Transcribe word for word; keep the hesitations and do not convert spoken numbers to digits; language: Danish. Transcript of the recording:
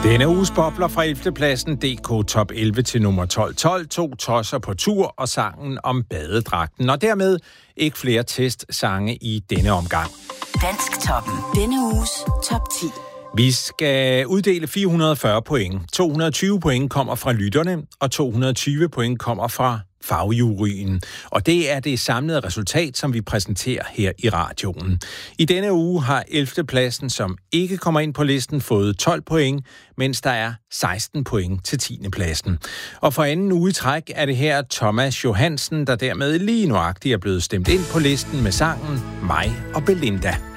Denne uges bobler fra ellevte pladsen, D K Top elleve til nummer tolv tolv, to tosser på tur og sangen om badedragten. Og dermed ikke flere testsange i denne omgang. Dansktoppen. Denne uges top ti. Vi skal uddele fire hundrede og fyrre point. to hundrede og tyve point kommer fra lytterne, og to hundrede og tyve point kommer fra fagjuryen. Og det er det samlede resultat, som vi præsenterer her i radioen. I denne uge har ellevte pladsen, som ikke kommer ind på listen, fået tolv point, mens der er seksten point til tiende pladsen. Og for anden uge i træk er det her Thomas Johansen, der dermed lige nuagtigt er blevet stemt ind på listen med sangen Mig og Belinda.